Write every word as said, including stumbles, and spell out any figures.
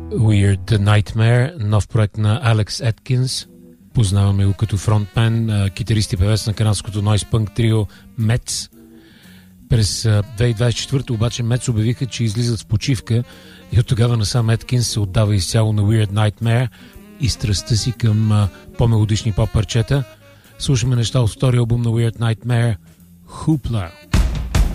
Weird Nightmare, нов проект на Алекс Еткинс. Познаваме го като фронтмен, китарист и певец на канадското Noise Punk трио Mets. През две хиляди двадесет и четвърта обаче Mets обявиха, че излизат в почивка и от тогава насам Еткинс се отдава изцяло на Weird Nightmare и страстта си към по-мелодични поп-парчета. Слушаме неща от втория албум на Weird Nightmare, Hoopla.